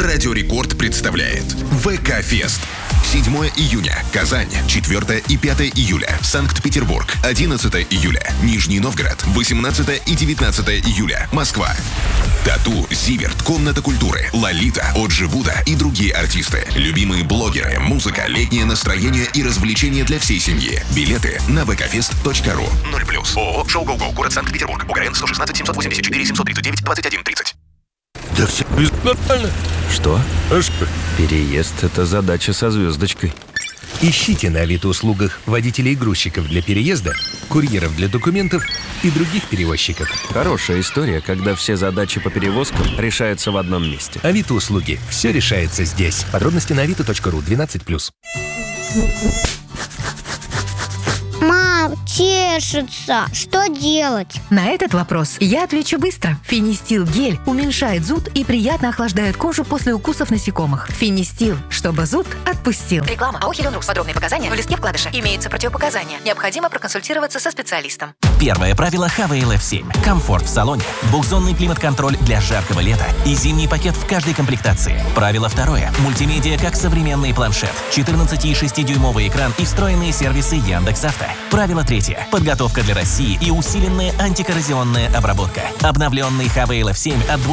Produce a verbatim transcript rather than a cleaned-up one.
Радио Рекорд представляет ВК-фест. седьмого июня – Казань, четвёртого и пятого июля – Санкт-Петербург, одиннадцатого июля – Нижний Новгород, восемнадцатого и девятнадцатого июля – Москва. Тату, Зиверт, Комната культуры, Лолита, Оджи Буда и другие артисты. Любимые блогеры, музыка, летнее настроение и развлечения для всей семьи. Билеты на вэ ка фест точка ру. ноль плюс. ООО «Шоу Гоу Гоу», город Санкт-Петербург. УГРН сто шестнадцать семьсот восемьдесят четыре семьсот тридцать девять двадцать один тридцать. Да все нормально. Что? А что? Переезд — это задача со звездочкой. Ищите на Авито-услугах водителей и грузчиков для переезда, курьеров для документов и других перевозчиков. Хорошая история, когда все задачи по перевозкам решаются в одном месте. Авито-услуги. Все решается здесь. Подробности на авито точка ру. двенадцать плюс. Мам, чешется. Что делать? На этот вопрос я отвечу быстро. Фенистил гель уменьшает зуд и приятно охлаждает кожу после укусов насекомых. Фенистил, чтобы зуд отпустил. Реклама АО «Хелионрукс». Подробные показания в листке вкладыша. Имеются противопоказания. Необходимо проконсультироваться со специалистом. Первое правило эйч ви эл эф семь. Комфорт в салоне, двухзонный климат-контроль для жаркого лета и зимний пакет в каждой комплектации. Правило второе. Мультимедиа как современный планшет, четырнадцати и шестидюймовый экран и встроенные сервисы Яндекс.Авто. Правило третье. Подготовка для России и усиленная антикоррозионная обработка. Обновленный эйч ви эл эф семь от